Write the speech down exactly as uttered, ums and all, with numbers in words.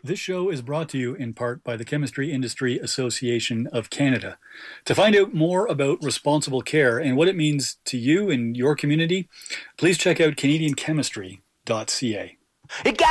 This show is brought to you in part by the Chemistry Industry Association of Canada. To find out more about responsible care and what it means to you and your community, please check out canadian chemistry dot c a.